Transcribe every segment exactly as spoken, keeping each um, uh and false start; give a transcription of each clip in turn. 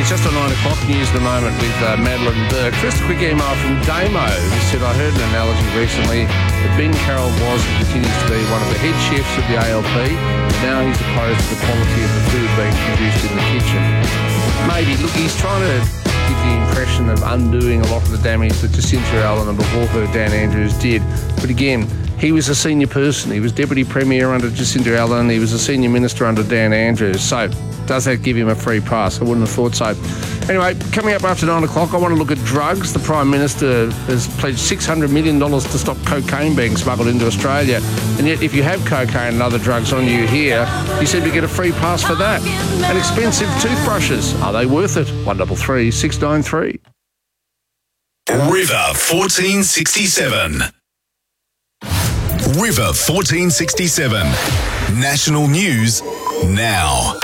It's just on nine o'clock news at the moment with uh, Madeline Burke. Just a quick email from Damo, who said, I heard an analogy recently that Ben Carroll was and continues to be one of the head chefs of the A L P, but now he's opposed to the quality of the food being produced in the kitchen. Maybe, look, he's trying to give the impression of undoing a lot of the damage that Jacinta Allen and before her Dan Andrews did. But again, he was a senior person. He was Deputy Premier under Jacinta Allen. He was a senior minister under Dan Andrews. So does that give him a free pass? I wouldn't have thought so. Anyway, coming up after nine o'clock, I want to look at drugs. The Prime Minister has pledged six hundred million dollars to stop cocaine being smuggled into Australia. And yet, if you have cocaine and other drugs on you here, you seem to get a free pass for that. And expensive toothbrushes. Are they worth it? one double three six nine three. River fourteen sixty-seven. River fourteen sixty-seven. National news now.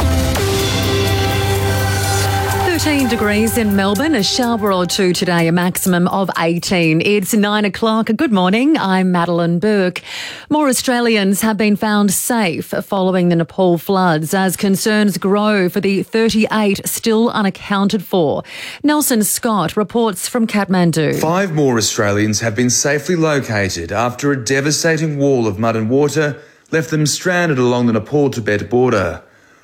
thirteen degrees in Melbourne, a shower or two today, a maximum of eighteen. It's nine o'clock. Good morning. I'm Madeline Burke. More Australians have been found safe following the Nepal floods as concerns grow for the thirty-eight still unaccounted for. Nelson Scott reports from Kathmandu. Five more Australians have been safely located after a devastating wall of mud and water left them stranded along the Nepal-Tibet border.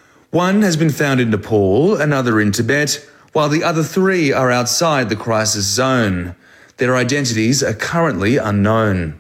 One has been found in Nepal, another in Tibet, while the other three are outside the crisis zone. Their identities are currently unknown.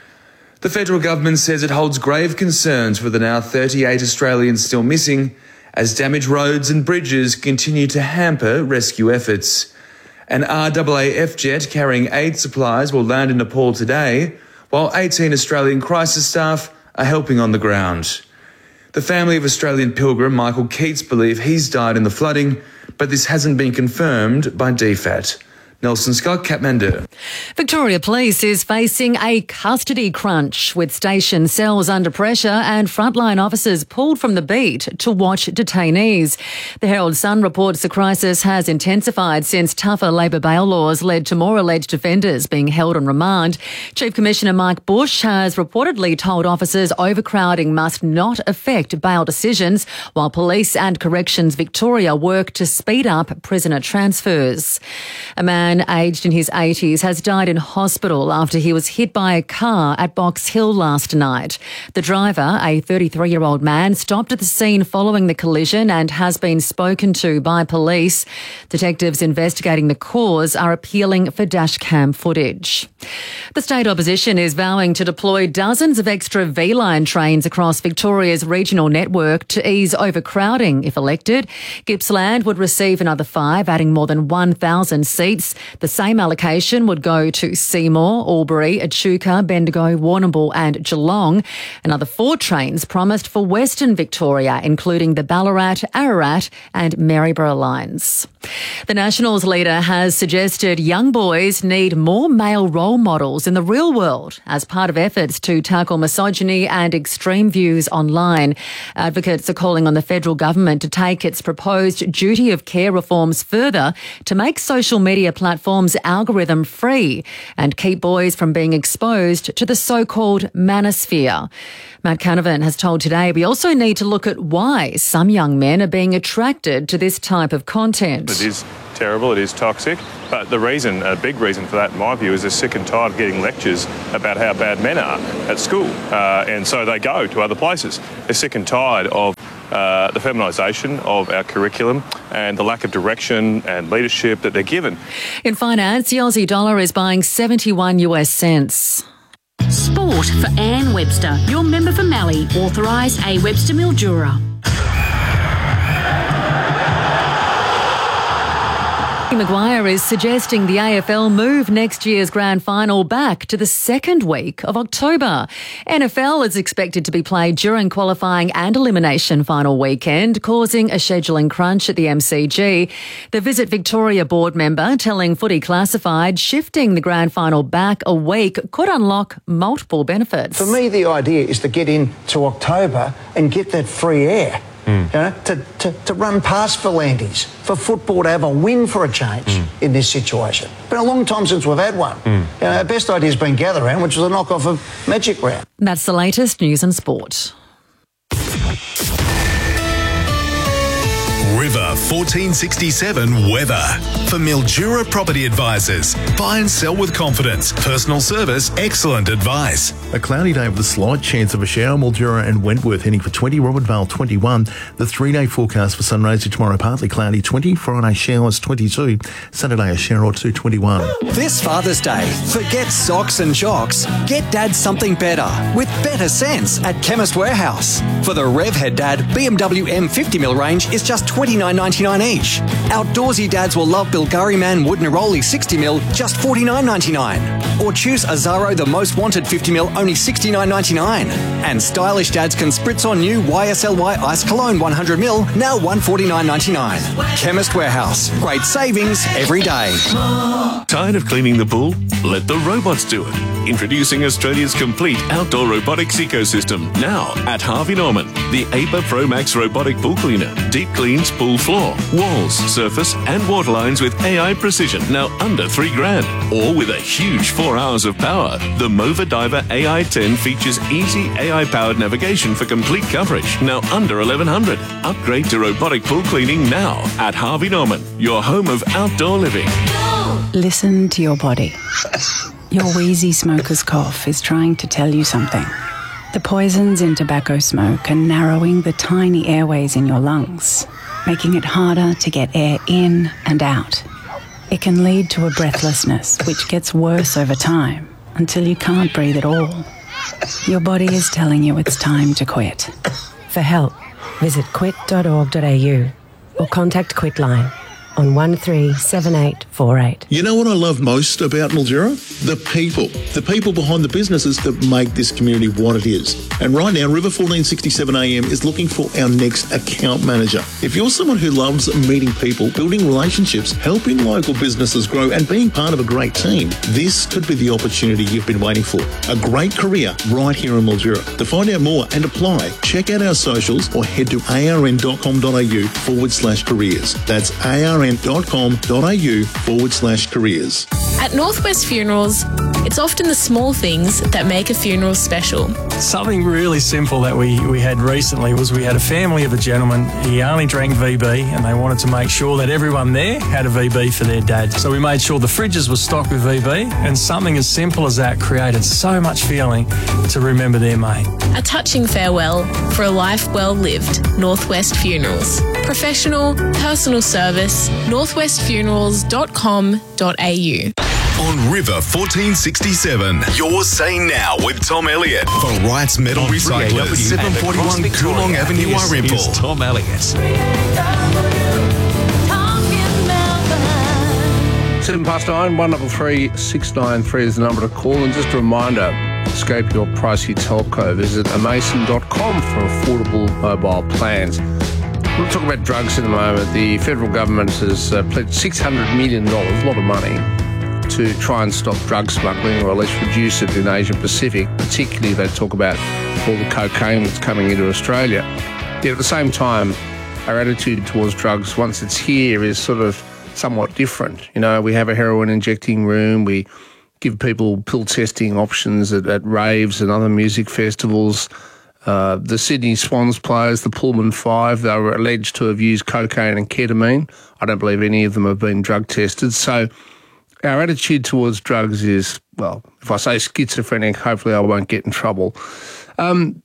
The federal government says it holds grave concerns for the now thirty-eight Australians still missing, as damaged roads and bridges continue to hamper rescue efforts. An R A A F jet carrying aid supplies will land in Nepal today, while eighteen Australian crisis staff are helping on the ground. The family of Australian pilgrim Michael Keats believe he's died in the flooding, but this hasn't been confirmed by D FAT. Nelson Scott, Kathmandu. Victoria Police is facing a custody crunch with station cells under pressure and frontline officers pulled from the beat to watch detainees. The Herald Sun reports the crisis has intensified since tougher Labor bail laws led to more alleged offenders being held on remand. Chief Commissioner Mike Bush has reportedly told officers overcrowding must not affect bail decisions, while Police and Corrections Victoria work to speed up prisoner transfers. A man aged in his eighties has died in hospital after he was hit by a car at Box Hill last night. The driver, a thirty-three-year-old man, stopped at the scene following the collision and has been spoken to by police. Detectives investigating the cause are appealing for dashcam footage. The state opposition is vowing to deploy dozens of extra V-Line trains across Victoria's regional network to ease overcrowding if elected. Gippsland would receive another five, adding more than one thousand seats. The same allocation would go to Seymour, Albury, Echuca, Bendigo, Warrnambool and Geelong. Another four trains promised for Western Victoria, including the Ballarat, Ararat and Maryborough lines. The Nationals leader has suggested young boys need more male role models in the real world as part of efforts to tackle misogyny and extreme views online. Advocates are calling on the federal government to take its proposed duty of care reforms further to make social media platforms algorithm free and keep boys from being exposed to the so-called manosphere. Matt Canavan has told Today we also need to look at why some young men are being attracted to this type of content. It is terrible, it is toxic, but the reason, a big reason for that in my view, is they're sick and tired of getting lectures about how bad men are at school, uh, and so they go to other places. They're sick and tired of uh, the feminisation of our curriculum and the lack of direction and leadership that they're given. In finance, the Aussie dollar is buying seventy-one US cents. Sport for Anne Webster, your member for Mallee, authorised A Webster Mildura. Maguire is suggesting the A F L move next year's grand final back to the second week of October. N F L is expected to be played during qualifying and elimination final weekend, causing a scheduling crunch at the M C G. The Visit Victoria board member telling Footy Classified shifting the grand final back a week could unlock multiple benefits. For me, the idea is to get into October and get that free air. Mm. You know, to, to, to run past Volantes, for football to have a win for a change mm. in this situation. It's been a long time since we've had one. Mm. You know, our best idea has been Gather Round, which was a knockoff of Magic Round. That's the latest news and sport. River fourteen sixty-seven weather. For Mildura Property Advisors, buy and sell with confidence. Personal service, excellent advice. A cloudy day with a slight chance of a shower. Mildura and Wentworth heading for twenty, Robert Vale twenty-one. The three-day forecast for sunrise tomorrow, partly cloudy twenty, Friday showers twenty-two, Saturday a shower or two, twenty-one. This Father's Day, forget socks and jocks. Get Dad something better with better sense at Chemist Warehouse. For the Revhead Dad B M W M fifty mil range is just twenty-nine ninety-nine each. Outdoorsy dads will love Bulgari Man Wood Neroli sixty mil, just forty-nine ninety-nine. Or choose Azaro The Most Wanted fifty mil, only sixty-nine ninety-nine. And stylish dads can spritz on new Y S L Y Ice Cologne one hundred mil, now one forty-nine ninety-nine. Chemist Warehouse, great savings every day. Tired of cleaning the pool? Let the robots do it. Introducing Australia's complete outdoor robotics ecosystem, now at Harvey Norman. The A P A Pro Max robotic pool cleaner. Deep cleans pool floor, walls, surface and water lines with A I precision, now under three grand. Or with a huge four hours of power. The Mova Diver A I ten features easy A I-powered navigation for complete coverage, now under eleven hundred. Upgrade to robotic pool cleaning now at Harvey Norman, your home of outdoor living. Listen to your body. Your wheezy smoker's cough is trying to tell you something. The poisons in tobacco smoke are narrowing the tiny airways in your lungs, making it harder to get air in and out. It can lead to a breathlessness, which gets worse over time until you can't breathe at all. Your body is telling you it's time to quit. For help, visit quit dot org dot a u or contact Quitline on one three seven eight four eight. You know what I love most about Mildura? The people. The people behind the businesses that make this community what it is. And right now, River fourteen sixty-seven A M is looking for our next account manager. If you're someone who loves meeting people, building relationships, helping local businesses grow and being part of a great team, this could be the opportunity you've been waiting for. A great career right here in Mildura. To find out more and apply, check out our socials or head to arn.com.au forward slash careers. That's arn dot com dot a u forward slash careers. At Northwest Funerals, it's often the small things that make a funeral special. Something really simple that we, we had recently was we had a family of a gentleman. He only drank V B and they wanted to make sure that everyone there had a V B for their dad. So we made sure the fridges were stocked with V B, and something as simple as that created so much feeling to remember their mate. A touching farewell for a life well lived. Northwest Funerals. Professional, personal service, northwest funerals dot com dot a u. On River fourteen sixty-seven, your Say Now with Tom Elliott for Wright's Metal Recyclers, seven forty-one Coolong Avenue, Warrnambool. Tom Elliott. Seven past nine, one double three six nine three is the number to call. And just a reminder, escape your pricey telco. Visit amason dot com for affordable mobile plans. We'll talk about drugs in a moment. The federal government has uh, pledged six hundred million dollars, a lot of money, to try and stop drug smuggling, or at least reduce it in Asia Pacific. Particularly, they talk about all the cocaine that's coming into Australia. Yet at the same time, our attitude towards drugs, once it's here, is sort of somewhat different. You know, we have a heroin injecting room. We give people pill testing options at, at raves and other music festivals. Uh, the Sydney Swans players, the Pullman Five, they were alleged to have used cocaine and ketamine. I don't believe any of them have been drug tested. So our attitude towards drugs is, well, if I say schizophrenic, hopefully I won't get in trouble. Um,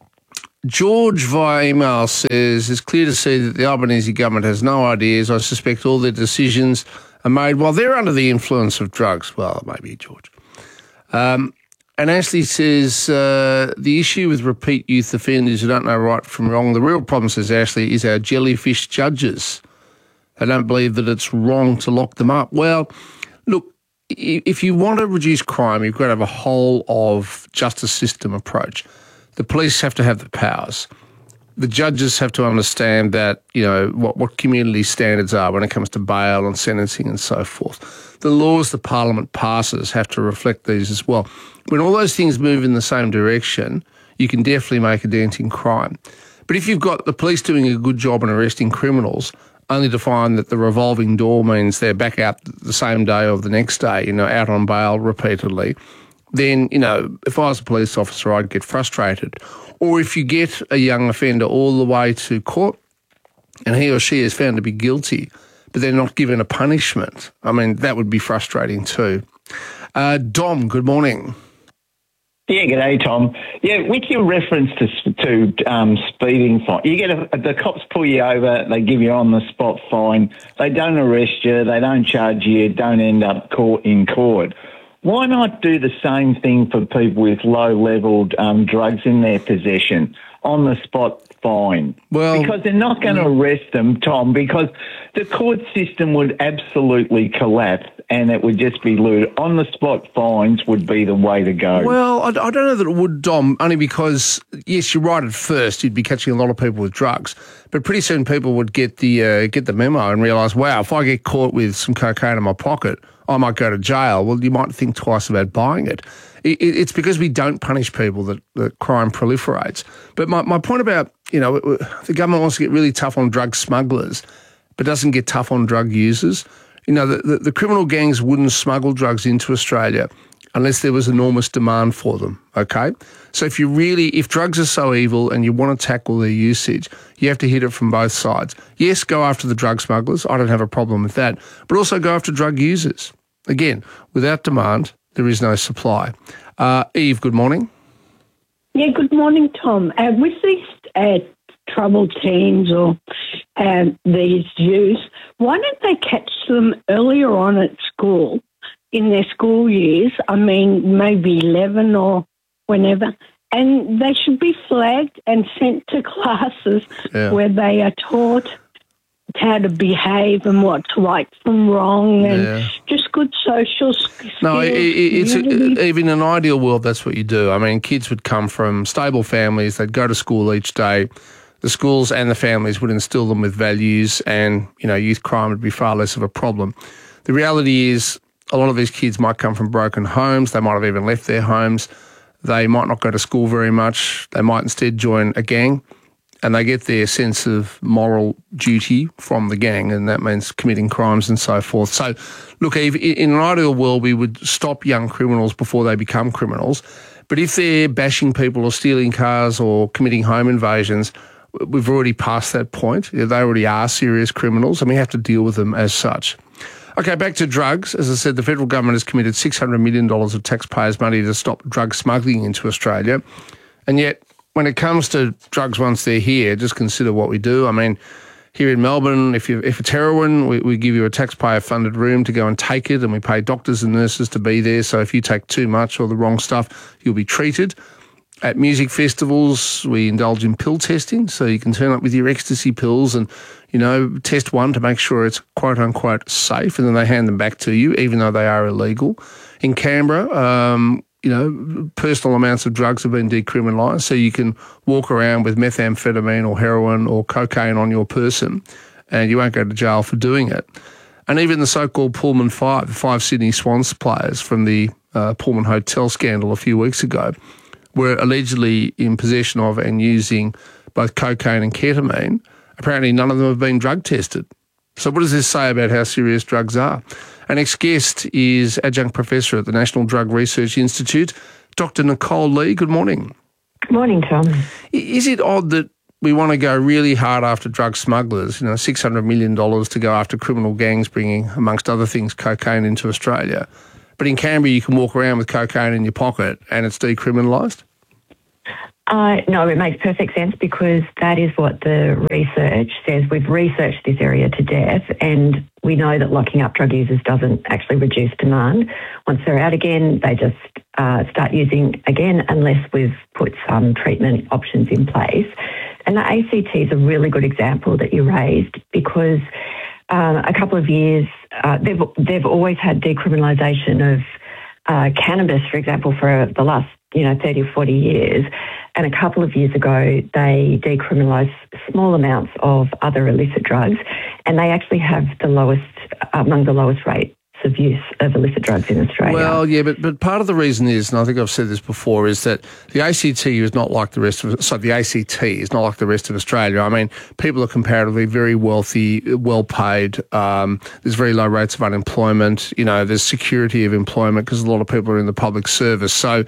George via email says, it's clear to see that the Albanese government has no ideas. I suspect all their decisions are made while they're under the influence of drugs. Well, maybe, George. Um, and Ashley says, uh, the issue with repeat youth offenders who don't know right from wrong, the real problem, says Ashley, is our jellyfish judges. They don't believe that it's wrong to lock them up. Well, look, if you want to reduce crime, you've got to have a whole of justice system approach. The police have to have the powers. The judges have to understand that, you know, what, what community standards are when it comes to bail and sentencing and so forth. The laws the Parliament passes have to reflect these as well. When all those things move in the same direction, you can definitely make a dent in crime. But if you've got the police doing a good job in arresting criminals, only to find that the revolving door means they're back out the same day or the next day, you know, out on bail repeatedly, then, you know, if I was a police officer, I'd get frustrated. Or if you get a young offender all the way to court and he or she is found to be guilty, but they're not given a punishment, I mean, that would be frustrating too. Uh, Dom, good morning. Yeah, g'day, Tom. Yeah, with your reference to to um, speeding fine, you get a, the cops pull you over, they give you on the spot fine, they don't arrest you, they don't charge you, don't end up court in court. Why not do the same thing for people with low-level um, drugs in their possession? On the spot fine. Well, because they're not going to arrest them, Tom, because the court system would absolutely collapse and it would just be looted. On the spot fines would be the way to go. Well, I, I don't know that it would, Dom, only because, yes, you're right at first, you'd be catching a lot of people with drugs, but pretty soon people would get the uh, get the memo and realise, wow, if I get caught with some cocaine in my pocket, I might go to jail. Well, you might think twice about buying it. it it's because we don't punish people that, that crime proliferates. But my, my point about, you know, the government wants to get really tough on drug smugglers, but doesn't get tough on drug users. You know, the, the, the criminal gangs wouldn't smuggle drugs into Australia unless there was enormous demand for them, okay? So if you really, if drugs are so evil and you want to tackle their usage, you have to hit it from both sides. Yes, go after the drug smugglers. I don't have a problem with that. But also go after drug users. Again, without demand, there is no supply. Uh, Eve, good morning. Yeah, good morning, Tom. Uh, with these uh, troubled teens or uh, these youth, why don't they catch them earlier on at school, in their school years? I mean, maybe eleven or whenever. And they should be flagged and sent to classes yeah. where they are taught how to behave and what's right from wrong and Yeah. just good social skills. No, it, it, it's community. even in an ideal world, that's what you do. I mean, kids would come from stable families. They'd go to school each day. The schools and the families would instill them with values, and, you know, youth crime would be far less of a problem. The reality is a lot of these kids might come from broken homes. They might have even left their homes. They might not go to school very much. They might instead join a gang, and they get their sense of moral duty from the gang, and that means committing crimes and so forth. So, look, Eve, in an ideal world, we would stop young criminals before they become criminals. But if they're bashing people or stealing cars or committing home invasions, we've already passed that point. They already are serious criminals, and we have to deal with them as such. Okay, back to drugs. As I said, the federal government has committed six hundred million dollars of taxpayers' money to stop drug smuggling into Australia. And yet, when it comes to drugs once they're here, just consider what we do. I mean, here in Melbourne, if you if it's heroin, we, we give you a taxpayer-funded room to go and take it, and we pay doctors and nurses to be there. So if you take too much or the wrong stuff, you'll be treated. At music festivals, we indulge in pill testing, so you can turn up with your ecstasy pills and, you know, test one to make sure it's quote-unquote safe, and then they hand them back to you, even though they are illegal. In Canberra, um, you know, personal amounts of drugs have been decriminalised, so you can walk around with methamphetamine or heroin or cocaine on your person, and you won't go to jail for doing it. And even the so-called Pullman Five, the five Sydney Swans players from the uh, Pullman Hotel scandal a few weeks ago, were allegedly in possession of and using both cocaine and ketamine. Apparently none of them have been drug tested. So what does this say about how serious drugs are? Our next guest is adjunct professor at the National Drug Research Institute, Doctor Nicole Lee. Good morning. Good morning, Tom. Is it odd that we want to go really hard after drug smugglers, you know, six hundred million dollars to go after criminal gangs bringing, amongst other things, cocaine into Australia, but in Canberra you can walk around with cocaine in your pocket and it's decriminalised? Uh, no, it makes perfect sense because that is what the research says. We've researched this area to death, and we know that locking up drug users doesn't actually reduce demand. Once they're out again, they just uh, start using again unless we've put some treatment options in place. And the A C T is a really good example that you raised because um, a couple of years, uh, they've, they've always had decriminalisation of uh, cannabis, for example, for the last you know, thirty or forty years. And a couple of years ago, they decriminalised small amounts of other illicit drugs, and they actually have the lowest, among the lowest rates of use of illicit drugs in Australia. Well, yeah, but, but part of the reason is, and I think I've said this before, is that the A C T is not like the rest of, sorry, the A C T is not like the rest of Australia. I mean, people are comparatively very wealthy, well paid. Um, there's very low rates of unemployment. You know, there's security of employment because a lot of people are in the public service. So,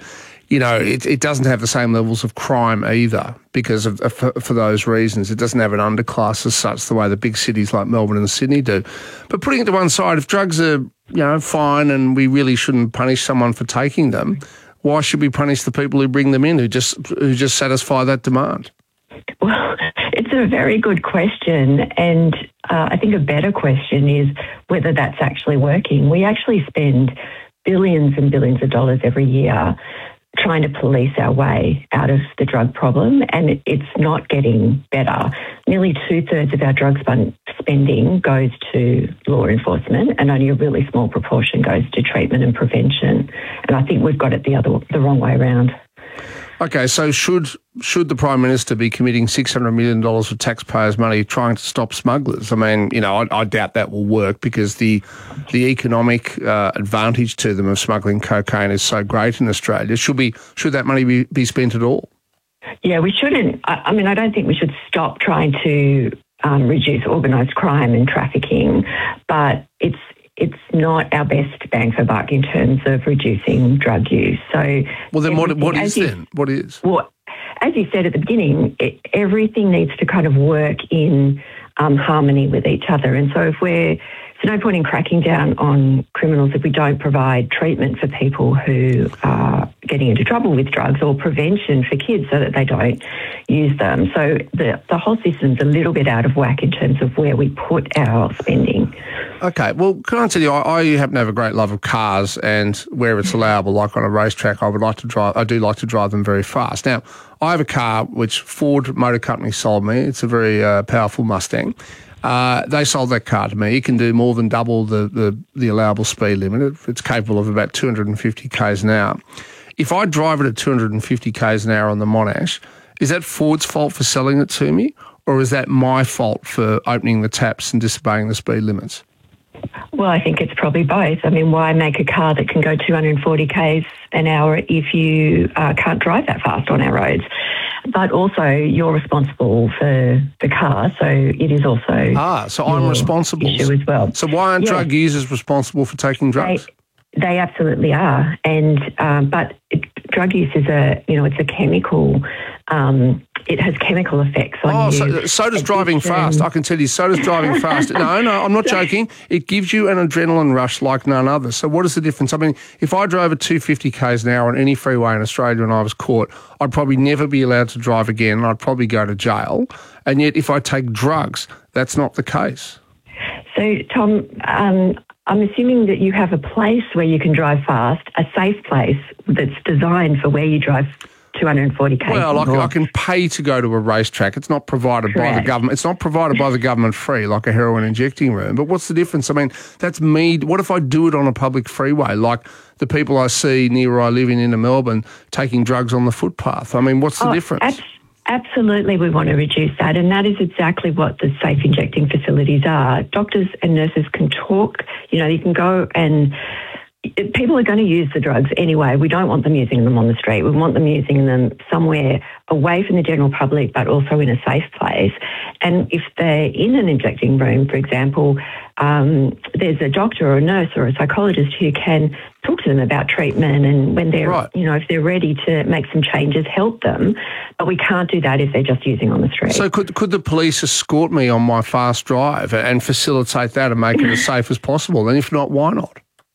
you know, it, it doesn't have the same levels of crime either because of for, for those reasons. It doesn't have an underclass as such the way the big cities like Melbourne and Sydney do. But putting it to one side, if drugs are, you know, fine and we really shouldn't punish someone for taking them, why should we punish the people who bring them in who just who just satisfy that demand? Well, it's a very good question, and uh, I think a better question is whether that's actually working. We actually spend billions and billions of dollars every year trying to police our way out of the drug problem, and it's not getting better. Nearly two-thirds of our drug spend- spending goes to law enforcement, and only a really small proportion goes to treatment and prevention. And I think we've got it the other the wrong way around. Okay, so should should the Prime Minister be committing six hundred million dollars of taxpayers' money trying to stop smugglers? I mean, you know, I, I doubt that will work because the the economic uh, advantage to them of smuggling cocaine is so great in Australia. Should be should that money be, be spent at all? Yeah, we shouldn't. I, I mean, I don't think we should stop trying to um, reduce organised crime and trafficking, but it's it's not our best bang for buck in terms of reducing drug use. So, well, then what what is you, then? What is? Well, as you said at the beginning, it, everything needs to kind of work in um, harmony with each other. And so if we're, there's no point in cracking down on criminals if we don't provide treatment for people who are getting into trouble with drugs or prevention for kids so that they don't use them. So the, the whole system's a little bit out of whack in terms of where we put our spending. Okay, well, can I tell you, I, I happen to have a great love of cars, and where it's allowable, like on a racetrack, I would like to drive, I do like to drive them very fast. Now, I have a car which Ford Motor Company sold me. It's a very uh, powerful Mustang. Uh, they sold that car to me. It can do more than double the, the, the allowable speed limit. It, it's capable of about two hundred fifty kays an hour. If I drive it at two hundred fifty kays an hour on the Monash, is that Ford's fault for selling it to me, or is that my fault for opening the taps and disobeying the speed limits? Well, I think it's probably both. I mean, why make a car that can go two hundred forty kays an hour if you uh, can't drive that fast on our roads? But also, you're responsible for the car, so it is also ah. So I'm responsible issue as well. So why aren't yeah. drug users responsible for taking drugs? They, they absolutely are, and um, but it, drug use is a you know it's a chemical. Um, it has chemical effects on oh, you. So, so does driving fast. I can tell you, so does driving fast. No, no, I'm not joking. It gives you an adrenaline rush like none other. So what is the difference? I mean, if I drove at two hundred fifty kays an hour on any freeway in Australia and I was caught, I'd probably never be allowed to drive again and I'd probably go to jail. And yet if I take drugs, that's not the case. So, Tom, um, I'm assuming that you have a place where you can drive fast, a safe place that's designed for where you drive two hundred forty kays. Well, I, I can pay to go to a racetrack. It's not provided Correct. by the government. It's not provided by the government free, like a heroin injecting room. But what's the difference? I mean, that's me. What if I do it on a public freeway, like the people I see near where I live in inner Melbourne taking drugs on the footpath? I mean, what's the oh, difference? Ab- absolutely, we want to reduce that, and that is exactly what the safe injecting facilities are. Doctors and nurses can talk. You know, you can go and... People are going to use the drugs anyway. We don't want them using them on the street. We want them using them somewhere away from the general public, but also in a safe place. And if they're in an injecting room, for example, um, there's a doctor or a nurse or a psychologist who can talk to them about treatment, and when they're, right. you know, if they're ready to make some changes, help them. But we can't do that if they're just using on the street. So could could the police escort me on my fast drive and facilitate that and make it as safe as possible? And if not, why not?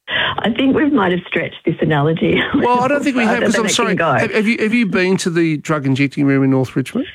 I think we might have stretched this analogy. Well, I don't think we have, because I'm sorry. Have, have you have you been to the drug injecting room in North Richmond?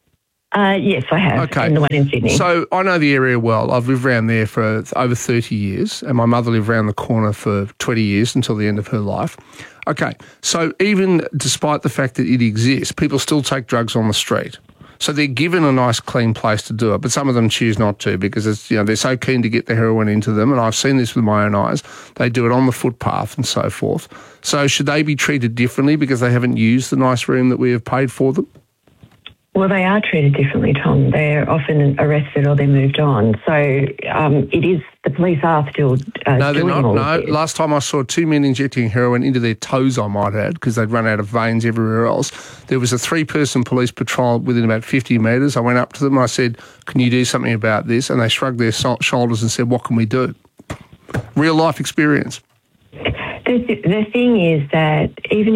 Uh, yes, I have. Okay. And the one in Sydney. So I know the area well. I've lived around there for over thirty years, and my mother lived around the corner for twenty years until the end of her life. Okay. So even despite the fact that it exists, people still take drugs on the street. So they're given a nice, clean place to do it, but some of them choose not to because it's, you know, they're so keen to get the heroin into them, and I've seen this with my own eyes. They do it on the footpath and so forth. So should they be treated differently because they haven't used the nice room that we have paid for them? Well, they are treated differently, Tom. They're often arrested or they're moved on. So um, it is, the police are still uh, No, they're doing not. all No, of this. last time I saw two men injecting heroin into their toes, I might add, because they'd run out of veins everywhere else. There was a three-person police patrol within about fifty metres. I went up to them and I said, can you do something about this? And they shrugged their so- shoulders and said, what can we do? Real-life experience. The, the thing is that even if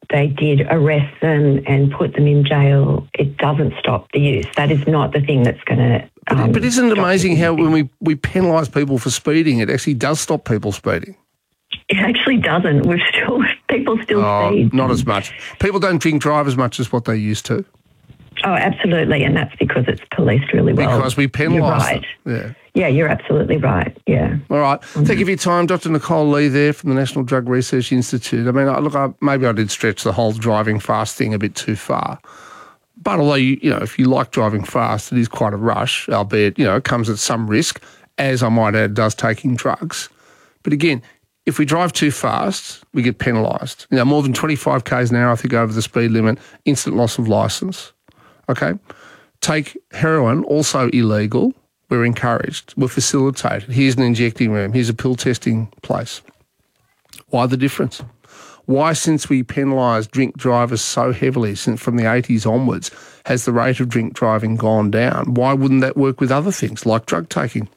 they did arrest them and put them in jail, it doesn't stop the use. That is not the thing that's going to... Um, but isn't it amazing how when we, we penalise people for speeding, it actually does stop people speeding? It actually doesn't. We've still... People still oh, speed. Not as much. People don't drink drive as much as what they used to. Oh, absolutely, and that's because it's policed really well. Because we penalise You're right. them. Yeah. Yeah, you're absolutely right, yeah. All right. Mm-hmm. Thank you for your time. Doctor Nicole Lee there from the National Drug Research Institute. I mean, I, look, I, maybe I did stretch the whole driving fast thing a bit too far. But although, you, you know, if you like driving fast, it is quite a rush, albeit, you know, it comes at some risk, as I might add, does taking drugs. But again, if we drive too fast, we get penalised. You know, more than twenty-five kays an hour, I think, over the speed limit, instant loss of licence. Okay? Take heroin, also illegal. We're encouraged. We're facilitated. Here's an injecting room. Here's a pill testing place. Why the difference? Why, since we penalise drink drivers so heavily since from the eighties onwards, has the rate of drink driving gone down? Why wouldn't that work with other things like drug taking?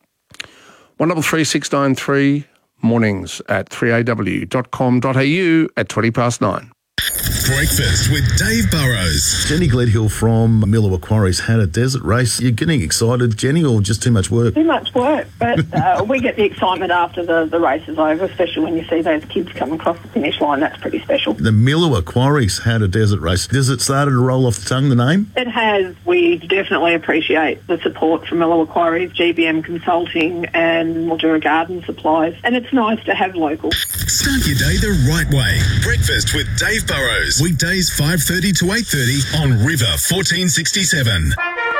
one three three six nine three, mornings at three a w dot com dot a u at twenty past nine. Breakfast with Dave Burrows. Jenny Gledhill from Millewa Quarries had a desert race. You're getting excited, Jenny, or just too much work? Too much work, but uh, we get the excitement after the, the race is over, especially when you see those kids come across the finish line. That's pretty special. The Millewa Quarries had a desert race. Does it start to roll off the tongue, the name? It has. We definitely appreciate the support from Millewa Quarries, G B M Consulting and Mildura Garden Supplies, and it's nice to have local. Start your day the right way. Breakfast with Dave Burrows. Weekdays five thirty to eight thirty on River fourteen sixty-seven.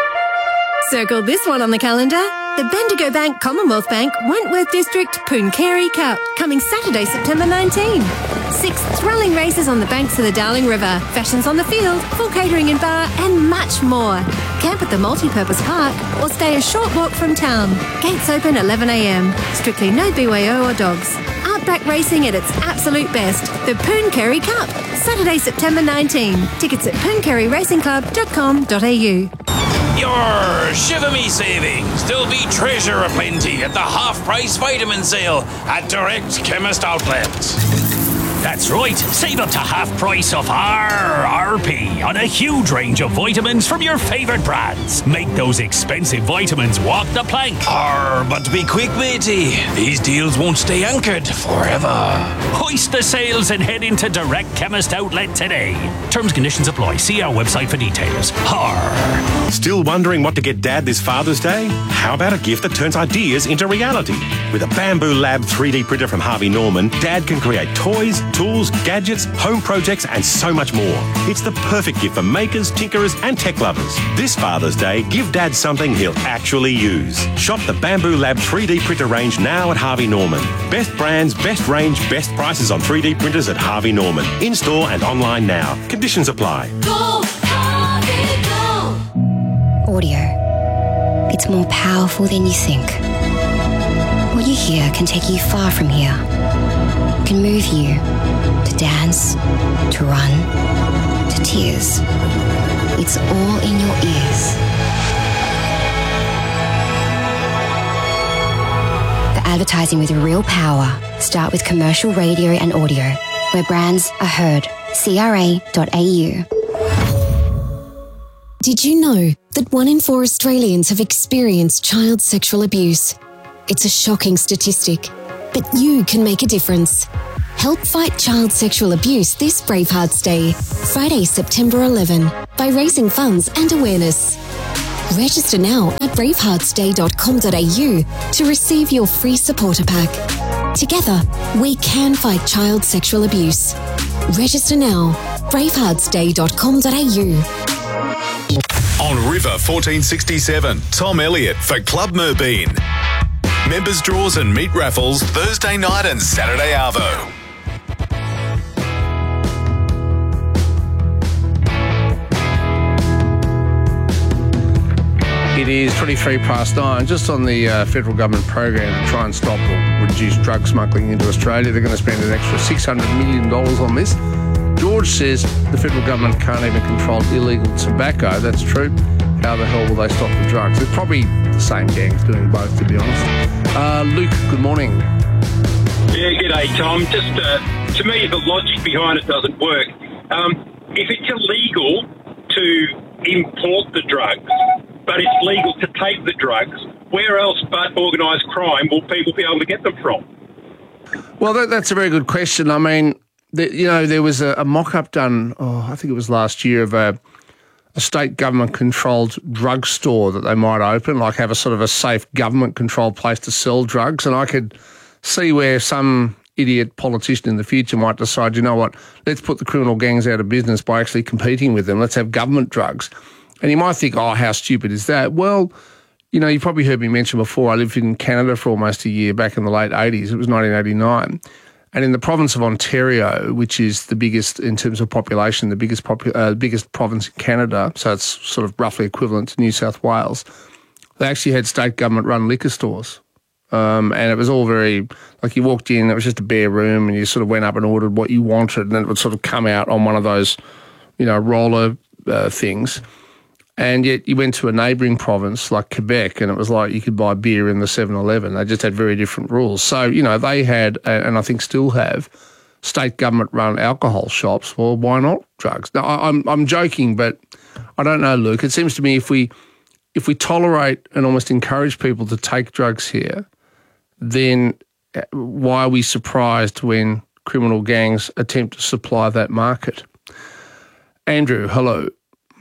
Circle this one on the calendar. The Bendigo Bank Commonwealth Bank Wentworth District Pooncarie Cup, coming Saturday, September nineteenth. Six thrilling races on the banks of the Darling River, fashions on the field, full catering and bar, and much more. Camp at the multi-purpose park or stay a short walk from town. Gates open eleven a m. Strictly no B Y O or dogs. Outback racing at its absolute best. The Pooncarie Cup, Saturday, September nineteenth. Tickets at pooncarie racing club dot com dot a u. Your Shiver Me savings. There'll be treasure aplenty at the half-price vitamin sale at Direct Chemist Outlets. That's right, save up to half price of R R P on a huge range of vitamins from your favourite brands. Make those expensive vitamins walk the plank. Arr, but be quick, matey. These deals won't stay anchored forever. Hoist the sails and head into Direct Chemist Outlet today. Terms and conditions apply. See our website for details. Arr. Still wondering what to get Dad this Father's Day? How about a gift that turns ideas into reality? With a Bamboo Lab three D printer from Harvey Norman, Dad can create toys, tools, gadgets, home projects, and so much more. It's the perfect gift for makers, tinkerers, and tech lovers. This Father's Day, give Dad something he'll actually use. Shop the Bamboo Lab three D printer range now at Harvey Norman. Best brands, best range, best prices on three D printers at Harvey Norman. In-store and online now. Conditions apply. Go, Harvey, go! Audio. It's more powerful than you think. What you hear can take you far from here. Can move you to dance, to run, to tears. It's all in your ears. For advertising with real power, start with commercial radio and audio, where brands are heard. C R A dot A U. Did you know that one in four Australians have experienced child sexual abuse? It's a shocking statistic, but you can make a difference. Help fight child sexual abuse this Bravehearts Day, Friday, September eleventh, by raising funds and awareness. Register now at bravehearts day dot com dot a u to receive your free supporter pack. Together, we can fight child sexual abuse. Register now, bravehearts day dot com dot a u. On River fourteen sixty-seven, Tom Elliott for Club Merbeen. Members draws and meat raffles Thursday night and Saturday arvo. It is twenty-three past nine. Just on the uh, federal government program to try and stop or reduce drug smuggling into Australia, they're going to spend an extra six hundred million dollars on this. George says the federal government can't even control illegal tobacco. That's true. How the hell will they stop the drugs? It's probably the same gangs doing both, to be honest. Uh, Luke, good morning. Yeah, g'day, Tom. Just uh, to me, the logic behind it doesn't work. Um, if it's illegal to import the drugs, but it's legal to take the drugs, where else but organised crime will people be able to get them from? Well, that, that's a very good question. I mean, the, you know, there was a, a mock-up done, oh, I think it was last year, of a, a state government-controlled drugstore that they might open, like have a sort of a safe government-controlled place to sell drugs. And I could see where some idiot politician in the future might decide, you know what, let's put the criminal gangs out of business by actually competing with them. Let's have government drugs. And you might think, oh, how stupid is that? Well, you know, you probably heard me mention before, I lived in Canada for almost a year back in the late eighties. It was nineteen eighty-nine. And in the province of Ontario, which is the biggest in terms of population, the biggest popu- uh, biggest province in Canada, so it's sort of roughly equivalent to New South Wales, they actually had state government-run liquor stores. Um, and it was all very, like you walked in, it was just a bare room and you sort of went up and ordered what you wanted and then it would sort of come out on one of those, you know, roller uh, things. And yet you went to a neighbouring province like Quebec and it was like you could buy beer in the seven eleven. They just had very different rules. So, you know, they had, and I think still have, state government-run alcohol shops. Well, why not drugs? Now, I'm I'm joking, but I don't know, Luke. It seems to me if we if we tolerate and almost encourage people to take drugs here, then why are we surprised when criminal gangs attempt to supply that market? Andrew, hello.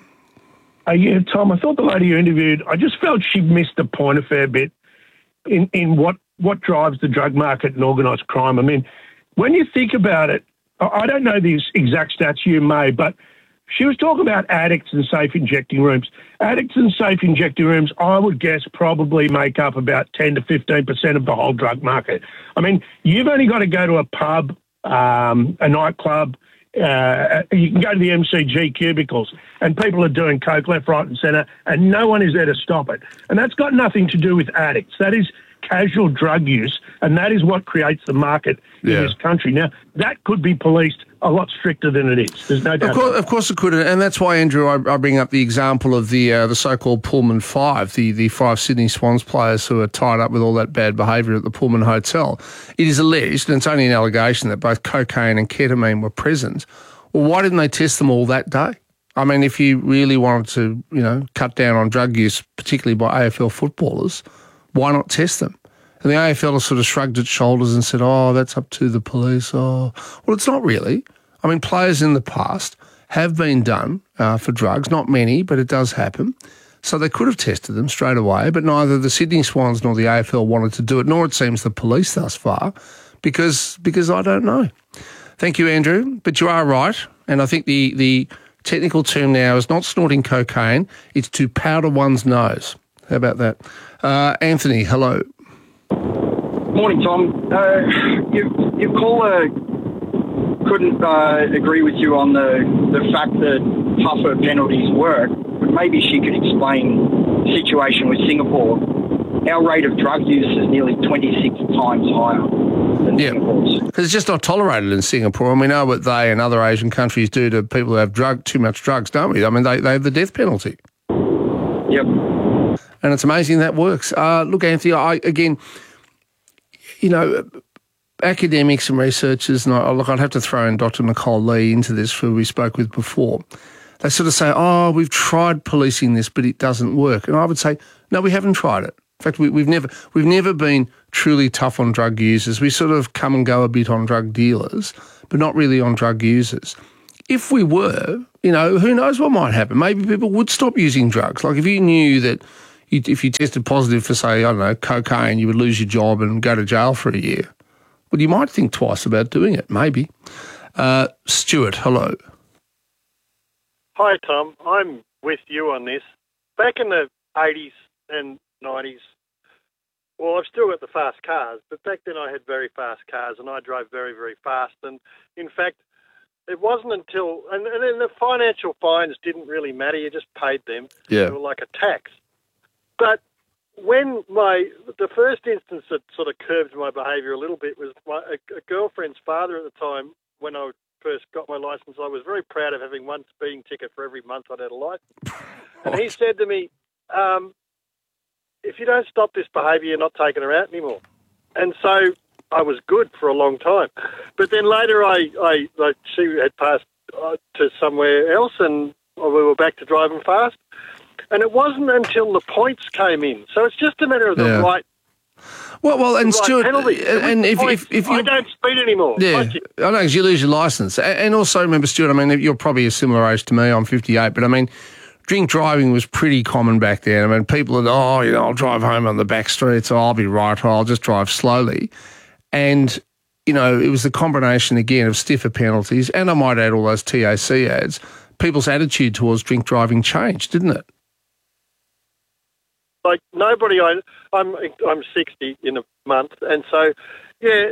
Uh, yeah, Tom, I thought the lady you interviewed, I just felt she missed the point a fair bit in, in what, what drives the drug market and organised crime. I mean, when you think about it, I don't know the exact stats, you may, but she was talking about addicts and safe injecting rooms. Addicts and safe injecting rooms, I would guess, probably make up about ten to fifteen percent of the whole drug market. I mean, you've only got to go to a pub, um, a nightclub, uh, you can go to the M C G cubicles and people are doing coke left, right and centre and no one is there to stop it. And that's got nothing to do with addicts. That is casual drug use and that is what creates the market yeah. in this country. Now, that could be policed a lot stricter than it is. There's no doubt. Of course, of course it could, and that's why, Andrew, I, I bring up the example of the uh, the so-called Pullman Five, the, the five Sydney Swans players who are tied up with all that bad behaviour at the Pullman Hotel. It is alleged, and it's only an allegation, that both cocaine and ketamine were present. Well, why didn't they test them all that day? I mean, if you really wanted to, you know, cut down on drug use, particularly by A F L footballers, why not test them? And the A F L has sort of shrugged its shoulders and said, oh, that's up to the police. Oh, well, it's not really. I mean, players in the past have been done uh, for drugs, not many, but it does happen. So they could have tested them straight away, but neither the Sydney Swans nor the A F L wanted to do it, nor it seems the police thus far, because because I don't know. Thank you, Andrew, but you are right, and I think the, the technical term now is not snorting cocaine, it's to powder one's nose. How about that? Uh, Anthony, hello. Morning, Tom. Uh, you, your caller couldn't uh, agree with you on the, the fact that tougher penalties work, but maybe she could explain the situation with Singapore. Our rate of drug use is nearly twenty-six times higher than yeah. Singapore's. Because it's just not tolerated in Singapore, and we know what they and other Asian countries do to people who have drug too much drugs, don't we? I mean, they, they have the death penalty. Yep. And it's amazing that works. Uh, look, Anthony, I again, you know, academics and researchers, and I, look, I'd have to throw in Doctor Nicole Lee into this, who we spoke with before. They sort of say, oh, we've tried policing this, but it doesn't work. And I would say, no, we haven't tried it. In fact, we, we've never we've never been truly tough on drug users. We sort of come and go a bit on drug dealers, but not really on drug users. If we were, you know, who knows what might happen? Maybe people would stop using drugs. Like if you knew that you, if you tested positive for, say, I don't know, cocaine, you would lose your job and go to jail for a year. Well, you might think twice about doing it, maybe. Uh, Stuart, hello. Hi, Tom. I'm with you on this. Back in the eighties and nineties, well, I've still got the fast cars, but back then I had very fast cars and I drove very, very fast. And, in fact, it wasn't until, and, and then the financial fines didn't really matter. You just paid them. Yeah. They were like a tax. But when my, the first instance that sort of curbed my behaviour a little bit was my, a, a girlfriend's father at the time when I first got my licence. I was very proud of having one speeding ticket for every month I'd had a licence. And he said to me, um, if you don't stop this behaviour, you're not taking her out anymore. And so I was good for a long time. But then later I, I, I she had passed uh, to somewhere else and we were back to driving fast. And it wasn't until the points came in. So it's just a matter of the Yeah. right Well, well, and right Stuart, penalty. and if, Points, if, if I you don't speed anymore. Yeah, Like you- I know, because you lose your licence. A- And also, remember, Stuart, I mean, you're probably a similar age to me. I'm fifty-eight, but I mean, drink driving was pretty common back then. I mean, people would, oh, you know, I'll drive home on the back streets, or I'll be right, or I'll just drive slowly. And, you know, it was the combination, again, of stiffer penalties, and I might add all those T A C ads. People's attitude towards drink driving changed, didn't it? Like nobody, I, I'm I'm sixty in a month, and so yeah,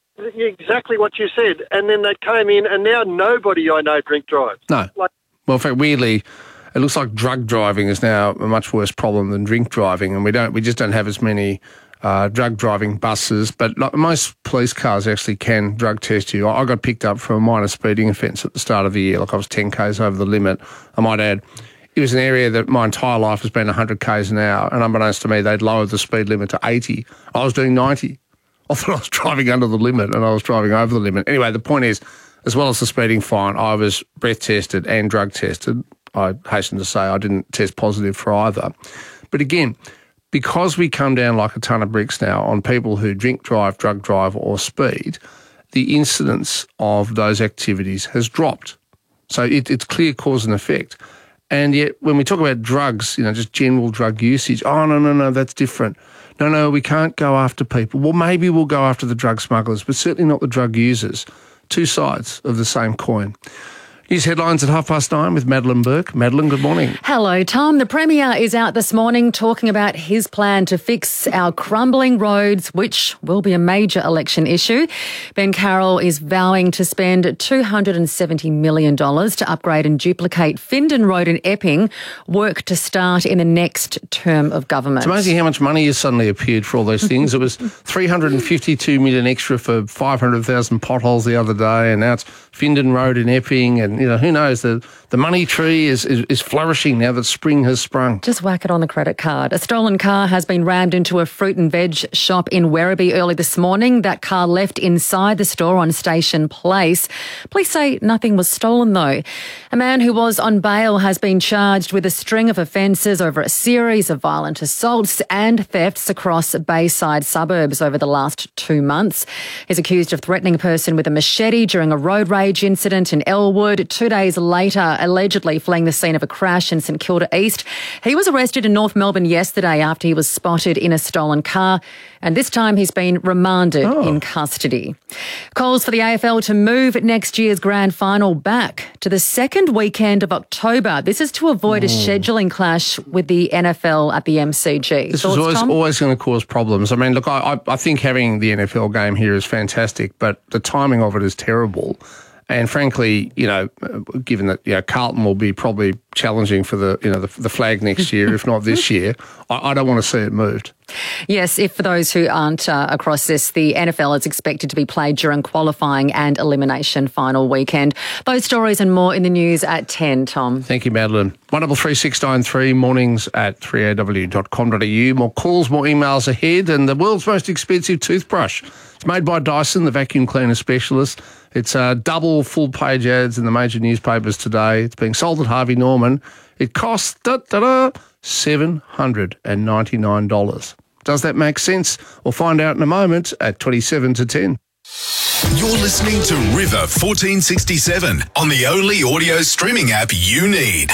exactly what you said. And then they came in, and now nobody I know drink drives. No. Like, Well, in fact, weirdly, it looks like drug driving is now a much worse problem than drink driving, and we don't, we just don't have as many uh, drug driving buses. But like, most police cars actually can drug test you. I I got picked up for a minor speeding offence at the start of the year. Like I was ten k's over the limit. I might add, it was an area that my entire life has been one hundred k's an hour, and unbeknownst to me, they'd lowered the speed limit to eighty. I was doing ninety. I thought I was driving under the limit, and I was driving over the limit. Anyway, the point is, as well as the speeding fine, I was breath tested and drug tested. I hasten to say I didn't test positive for either. But again, because we come down like a ton of bricks now on people who drink, drive, drug drive or speed, the incidence of those activities has dropped. So it, it's clear cause and effect. And yet when we talk about drugs, you know, just general drug usage, oh, no, no, no, that's different. No, no, we can't go after people. Well, maybe we'll go after the drug smugglers, but certainly not the drug users. Two sides of the same coin. News headlines at half past nine with Madeline Burke. Madeline, good morning. Hello, Tom. The Premier is out this morning talking about his plan to fix our crumbling roads, which will be a major election issue. Ben Carroll is vowing to spend two hundred seventy million dollars to upgrade and duplicate Findon Road in Epping, work to start in the next term of government. It's amazing how much money has suddenly appeared for all those things. It was three hundred fifty-two million dollars extra for five hundred thousand potholes the other day, and now it's Findon Road in Epping, and you know, who knows, the, the money tree is, is, is flourishing now that spring has sprung. Just whack it on the credit card. A stolen car has been rammed into a fruit and veg shop in Werribee early this morning. That car left inside the store on Station Place. Police say nothing was stolen though. A man who was on bail has been charged with a string of offences over a series of violent assaults and thefts across Bayside suburbs over the last two months. He's accused of threatening a person with a machete during a road rage incident in Elwood. Two days later, allegedly fleeing the scene of a crash in St Kilda East. He was arrested in North Melbourne yesterday after he was spotted in a stolen car, and this time he's been remanded oh. in custody. Calls for the A F L to move next year's grand final back to the second weekend of October. This is to avoid oh. a scheduling clash with the N F L at the M C G. This Thoughts, is always, Tom? always going to cause problems. I mean, look, I, I think having the N F L game here is fantastic, but the timing of it is terrible. And frankly, you know, given that you know, Carlton will be probably challenging for the you know the, the flag next year, if not this year, I, I don't want to see it moved. Yes, if for those who aren't uh, across this, the N F L is expected to be played during qualifying and elimination final weekend. Those stories and more in the news at ten, Tom. Thank you, Madeline. one double three six nine three, mornings at three a w dot com dot a u. More calls, more emails ahead, and the world's most expensive toothbrush. It's made by Dyson, the vacuum cleaner specialist. It's uh, double full-page ads in the major newspapers today. It's being sold at Harvey Norman. It costs da, da, da, seven hundred ninety-nine dollars. Does that make sense? We'll find out in a moment at twenty-seven to ten. You're listening to River fourteen sixty-seven on the only audio streaming app you need.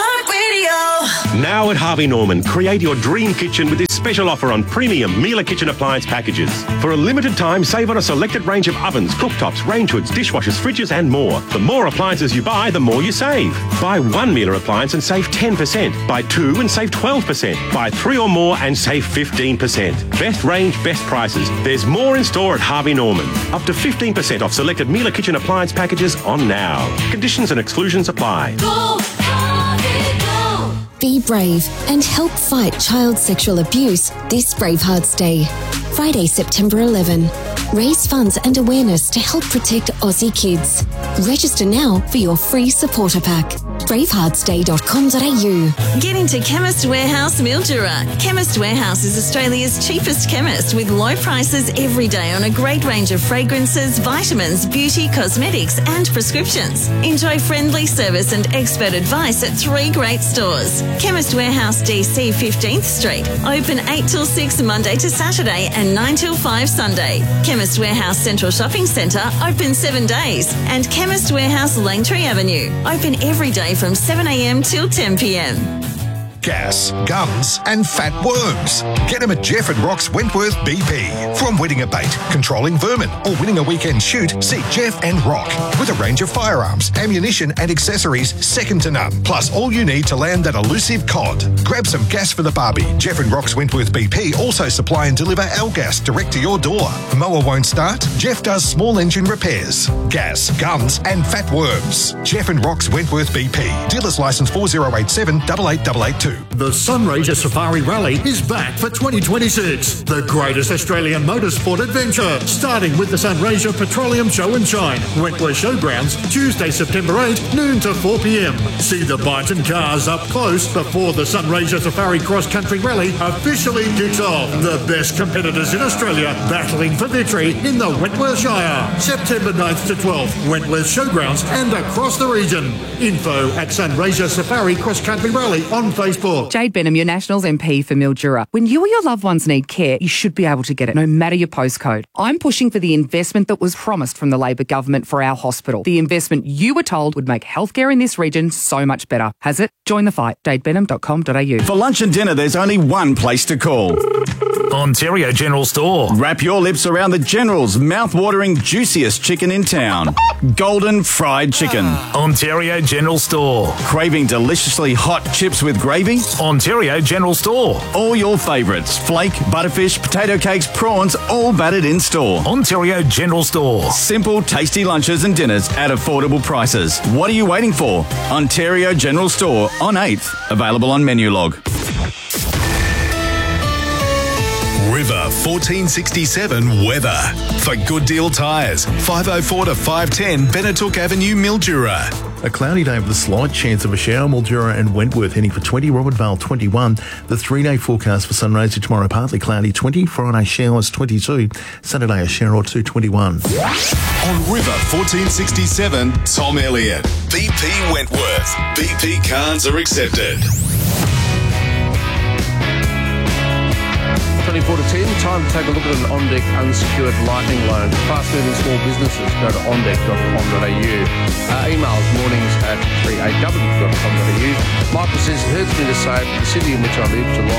iHeartRadio. Now at Harvey Norman, create your dream kitchen with this special offer on premium Miele kitchen appliance packages. For a limited time, save on a selected range of ovens, cooktops, range hoods, dishwashers, fridges and more. The more appliances you buy, the more you save. Buy one Miele appliance and save ten percent. Buy two and save twelve percent. Buy three or more and save fifteen percent. Best range, best prices. There's more in store at Harvey Norman. Up to fifteen percent off selected Miele kitchen appliance packages on now. Conditions and exclusions apply. Go, Harvey, go. Be brave and help fight child sexual abuse this Bravehearts Day. Friday, September eleventh. Raise funds and awareness to help protect Aussie kids. Register now for your free supporter pack. bravehearts day dot com dot a u. Get into Chemist Warehouse Mildura. Chemist Warehouse is Australia's cheapest chemist with low prices every day on a great range of fragrances, vitamins, beauty, cosmetics and prescriptions. Enjoy friendly service and expert advice at three great stores. Chemist Warehouse D C fifteenth Street. Open eight till six Monday to Saturday and nine till five Sunday. Chemist Warehouse Central Shopping Centre open seven days. And Chemist Warehouse Langtree Avenue open every day from seven a m till ten p m. Gas, gums and fat worms. Get them at Jeff and Rock's Wentworth B P. From wetting a bait, controlling vermin or winning a weekend shoot, see Jeff and Rock. With a range of firearms, ammunition and accessories second to none. Plus all you need to land that elusive cod. Grab some gas for the barbie. Jeff and Rock's Wentworth B P also supply and deliver L gas direct to your door. Mower won't start? Jeff does small engine repairs. Gas, gums and fat worms. Jeff and Rock's Wentworth B P. Dealer's licence four zero eight seven eight eight eight eight two. The Sunraysia Safari Rally is back for twenty twenty-six. The greatest Australian motorsport adventure, starting with the Sunraysia Petroleum Show and Shine, Wentworth Showgrounds, Tuesday, September eighth, noon to four p m. See the Byton cars up close before the Sunraysia Safari Cross Country Rally officially kicks off. The best competitors in Australia battling for victory in the Wentworth Shire. September ninth to twelfth, Wentworth Showgrounds and across the region. Info at Sunraysia Safari Cross Country Rally on Facebook. Jade Benham, your Nationals M P for Mildura. When you or your loved ones need care, you should be able to get it, no matter your postcode. I'm pushing for the investment that was promised from the Labor government for our hospital. The investment you were told would make healthcare in this region so much better. Has it? Join the fight. jade benham dot com dot a u. For lunch and dinner, there's only one place to call. Ontario General Store. Wrap your lips around the General's mouth-watering, juiciest chicken in town. Golden fried chicken. Ontario General Store. Craving deliciously hot chips with gravy? Ontario General Store. All your favourites. Flake, butterfish, potato cakes, prawns, all battered in store. Ontario General Store. Simple, tasty lunches and dinners at affordable prices. What are you waiting for? Ontario General Store on eighth. Available on Menulog. River fourteen sixty-seven weather. For Good Deal Tyres, five oh four to five ten Benetook Avenue, Mildura. A cloudy day with a slight chance of a shower. Mildura and Wentworth heading for twenty, Robert Vale twenty-one. The three-day forecast for Sunraysia tomorrow, partly cloudy twenty, Friday showers twenty-two, Saturday a shower or two, twenty-one. On River fourteen sixty-seven, Tom Elliott. B P Wentworth. B P cards are accepted. twenty-four to ten, time to take a look at an on-deck unsecured lightning loan. Fast-moving small businesses, go to on deck dot com dot a u. Uh, emails mornings at three a w dot com dot a u. Michael says, it hurts me to say it, but the city in which I live, Geelong,